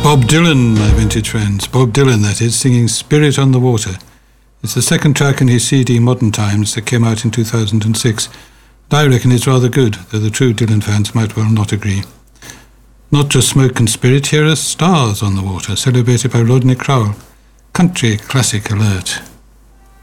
Bob Dylan, my vintage friends. Bob Dylan, that is, singing Spirit on the Water. It's the second track in his CD Modern Times that came out in 2006. And I reckon it's rather good, though the true Dylan fans might well not agree. Not just Smoke and Spirit, here are Stars on the Water, celebrated by Rodney Crowell. Country classic alert.